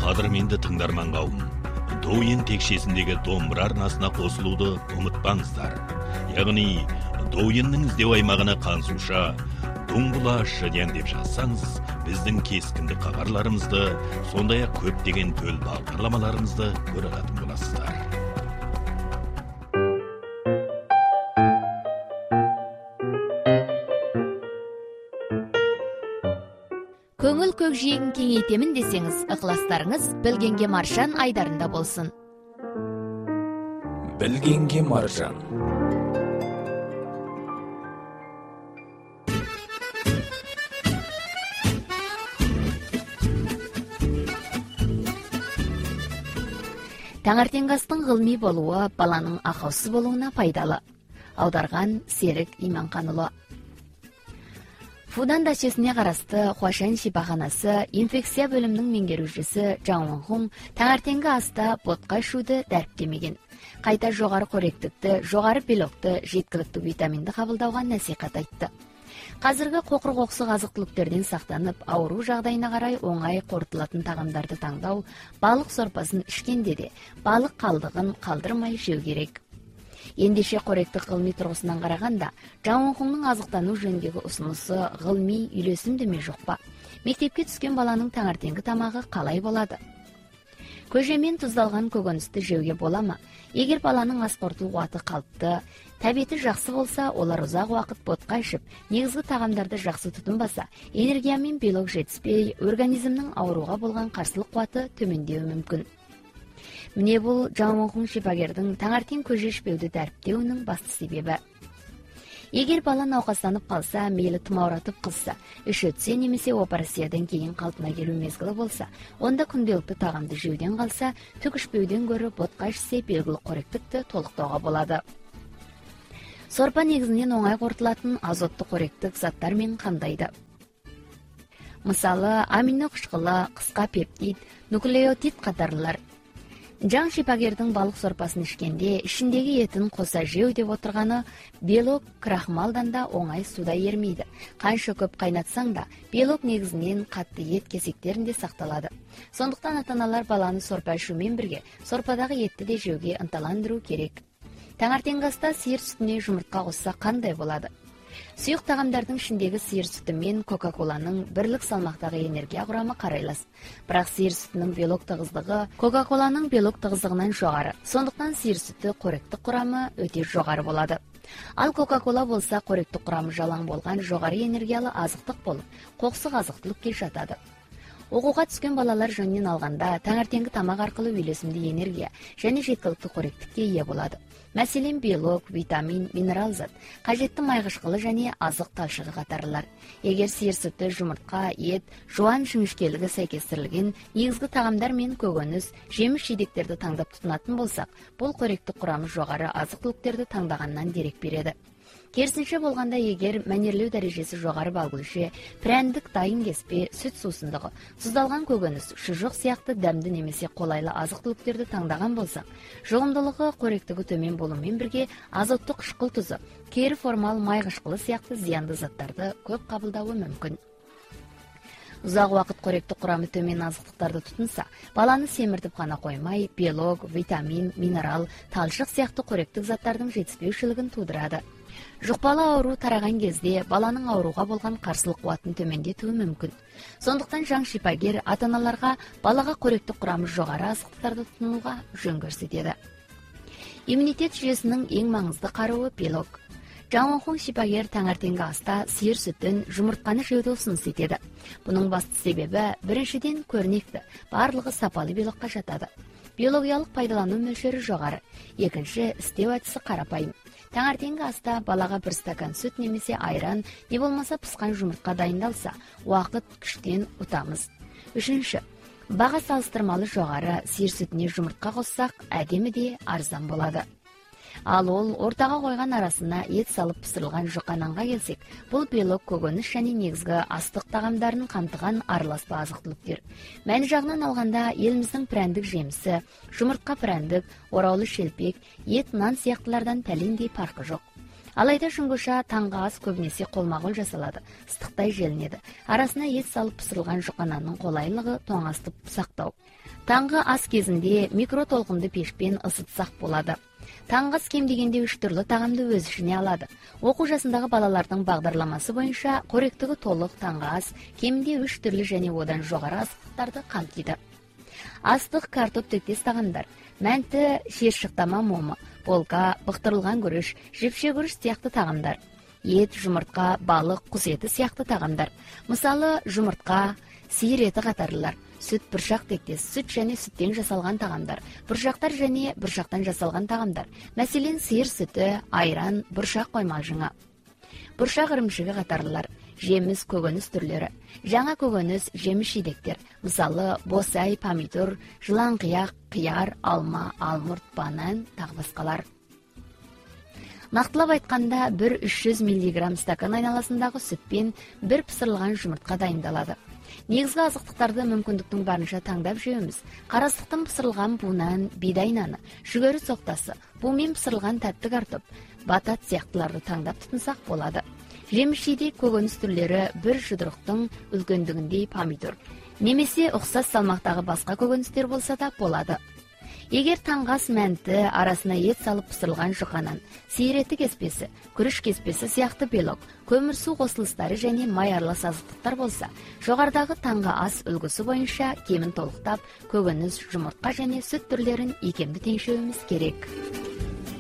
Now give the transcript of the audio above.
Қадірменді тыңдарман қауым, Доуен текшесіндегі домбыра арнасына қосылуды ұмытпаңыздар. Яғни, Доуеннің іздеу аймағына қансуша Дуңбұла шыден деп жазсаңыз, біздің кескінді хабарларымызды, сондай-ақ көптеген төл бағдарламаларымызды көре алатын боласыздар. Көңіл көкжиегін кеңейтемін десеңіз, ықыластарыңыз Білгенге Маржан айдарында болсын. Білгенге Маржан. Таңертеңгі астың ғылми болуы баланың ақаусыз болуына пайдалы. Аударған Серік Иманқанұлы. Фудан дачесіне қарасты Хуашан шипаханасы инфекция бөлімінің меңгерушісі Жан Вонхун таңертеңгі аста ботқа шуды дәріптемеген. Қайта жоғары қоректікті, жоғары белокты, жеткілікті витаминді қабылдауға насихат айтты. Қазіргі қоқыр-қоқсық азық-түліктерден сақтанып, ауру жағдайына қарай оңай қорытылатын тағамдарды таңдау, балық сорпасын ішкенде де балық қалдығын қалдырмай жеу керек. Ендеше қоректік ғылми тұрғысынан қарағанда, Жан Вонхунның азықтану жөніндегі ұсынысы ғылми үйлесімді ме жоқ па? Мектепке түскен баланың таңертеңгі тамағы қалай болады? Көжемен тұздалған көкөністі жеуге бола ма? Егер баланың ас қорыту қуаты қалыпты, тәбеті жақсы болса, олар ұзақ уақыт ботқа ішіп, негізгі тағамдарды жақсы тұтынбаса, энергия мен белок жетіспей, организмнің ауруға болған қарсылық қуаты төмендеуі мүмкін. Міне бұл Жан Вонхун шипагердің таңертең көже ішпеуді дәріптеуінің басты себебі. Егер бала науқастанып қалса, мейлі тұмауратып қылса, іш өтсе немесе операциядан кейін қалпына келу мезгілі болса, онда күнделікті тағамды жеуден қалса, түк ішпеуден гөрі ботқа ішсе белгілі қоректікті толықтауға болады. Сорпа негізінен оңай қорытылатын азотты қоректік заттармен қамдайды. Мысалы, амино қышқылы, қысқа пептид, нуклеотид қатарлылар. Жан шипагердің балық сорпасын ішкенде ішіндегі етін қоса жеу деп отырғаны белок крахмалдан да оңай суда ермейді. Қанша көп қайнатсаң да, белок негізінен қатты ет кесектерінде сақталады. Сондықтан ата-аналар баланы сорпа ішумен бірге сорпадағы етті де жеуге ынталандыру керек. Таңертеңгі аста сиыр сүтіне жұмыртқа қосса қандай болады? Сұйық тағамдардың ішіндегі сиыр сүті мен Кока-коланың бірлік салмақтағы энергия құрамы қарайлас. Бірақ сиыр сүтінің белок тығыздығы Кока-коланың белок тығыздығынан жоғары. Сондықтан сиыр сүті қоректік құрамы өте жоғары болады. Ал Кока-кола болса қоректік құрамы жалаң болған жоғары энергиялы азықтық болып, қоқсық азықтылықке жатады. Оқуға түскен балалар жөнінен алғанда, таңертеңгі тамақ арқылы үйлесімді энергия және жеткілікті қоректікке ие болады. Мәселен, белок, витамин, минерал зат, қажетті май қышқылы және азық талшығы қатарлылар. Егер сиыр сүті, жұмыртқа, ет, жуан жіңішкелігі сәйкестірілген негізгі тағамдар мен көкөніс, жеміс-жидектерді таңдап тұтынатын болсақ, бұл қоректік құрамы жоғары азық-түліктерді таңдағаннан дерек береді. Керісінше болғанда, егер мәнерлеу дәрежесі жоғары балгүлше, прәндік дайын кеспе, сүт сусындығы, тұздалған көкөніс, шұжық сияқты дәмді немесе қолайлы азық-түліктерді таңдаған болсақ, жұғымдылығы қоректігі төмен болумен бірге азотты қышқыл тұзы, кері формал май қышқылы сияқты зиянды заттарды көп қабылдауы мүмкін. Ұзақ уақыт қоректік құрамы төмен азықтықтарды тұтынса, баланы семіртіп қана қоймай, белок, витамин, минерал, талшық сияқты қоректік заттардың жетіспеушілігін тудырады. Жұқпалы ауру тараған кезде баланың ауруға болған қарсылық қуатын төмендетуі мүмкін. Сондықтан Жан шипагер ата-аналарға балаға қоректік құрамы жоғары азықтықтарды тұтынуға жөн көрсетеді. Иммунитет жүйесінің ең маңызды қаруы белок. Жан Вонхун шипагер таңертеңгі аста сиыр сүтін, жұмыртқаны жеуді ұсыныс етеді. Бұның басты себебі біріншіден көрнекті, барлығы сапалы белокқа жатады. Биологиялық пайдалану мөлшері жоғары. Екінші, істеу әдісі қарапайым. Таңертеңгі аста балаға бір стакан сүт немесе айран, не болмаса пысқан жұмыртқа дайындалса, уақыт күштен ұтамыз. Үшінші, баға салыстырмалы жоғары, сиыр сүтіне жұмыртқа қоссақ, әдемі де арзан болады. Ал ол ортаға қойған арасына ет салып пісірілген жұқа нанға келсек, бұл белок, көкөніс және негізгі астық тағамдарын қамтыған араласпа азық-түліктер. Мәні жағынан алғанда, еліміздің прәндік жемісі, жұмыртқа прәндік, ораулы шелпек, ет, нан сияқтылардан пәлендей парқы жоқ. Алайда шуңгуша таңғы ас көбінесе қолма-қол жасалады, ыстықтай желінеді. Арасына ет салып пісірілген жұқананың қолайлығы тоңастып сақтау. Таңғы ас кезінде микротолқынды пешпен ысытсақ болады. Таңғы ас кем дегенде 3 түрлі тағамды өз ішіне алады. Оқу жасындағы балалардың бағдарламасы бойынша қоректігі толық таңғы ас кемінде 3 түрлі және одан жоғары астықтарды қамтиды. Астық, картоп тектес тағамдар, мәнті, шиыршықтама момы, полка, бұқтырылған күріш, жіпше күріш сияқты тағамдар. Ет, жұмыртқа, балық, құс еті сияқты тағамдар. Мысалы, жұмыртқа, сиыр еті қатарлылар. Сүт, бұршақ тектес, сүт және сүттен жасалған тағамдар, бұршақтар және бұршақтан жасалған тағамдар. Мәселен, сиыр сүті, айран, бұршақ қоймалжыңы. Бұршақ ірімшігі қатарлылар, жеміс, көкөніс түрлері, жаңа көкөніс, жеміс жидектер, мысалы, босай, помидор, жыланқияқ, қияр, алма, алмұрт, банан, тағы басқалар. Нақтылап айтқанда, 1-300 мг стакан айналасындағы сүтпен бір пісірілген жұмыртқа дайындалады. Негізгі азықтықтарды мүмкіндіктің барынша таңдап жеуіміз. Қарастықтың пісірілған буынан, бидай наны, жүгері соқтасы, бумен пісірілген тәтті картоп, батат сияқтыларды таңдап тұтынсақ болады. Жеміс жидек, көкөніс түрлері бір жұдырықтың үлкендігіндей помидор, немесе ұқсас салмақтағы басқа көкөністер болса да болады. Егер таңғы ас мәнті, арасына ет салып пісірілген жұқанан, сиыр еті кеспесі, күріш кеспесі сияқты белок, көмірсу қосылыстары және май аралас азықтықтар болса, жоғарыдағы таңғы ас үлгісі бойынша кемін толықтап, көкөніс, жұмыртқа және сүт түрлерін икемді теңшеуіміз керек.